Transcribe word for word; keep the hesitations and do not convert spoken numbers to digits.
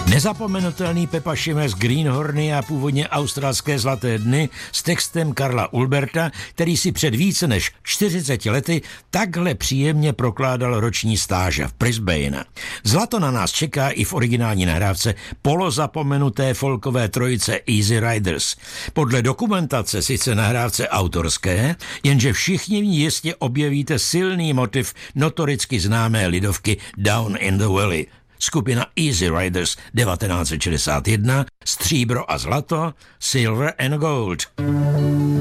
Nezapomenutelný Pepa Shimmer z Greenhorny a původně australské Zlaté dny s textem Karla Ulberta, který si před více než čtyřiceti lety takhle příjemně prokládal roční stáže v Brisbane. Zlato na nás čeká i v originální nahrávce polozapomenuté folkové trojice Easy Riders. Podle dokumentace sice nahrávce autorské, jenže všichni v ní jistě objevíte silný motiv notoricky známé lidovky Down in the Valley. Skupina Easy Riders devatenáct set šedesát jedna, Stříbro a zlato, Silver and Gold.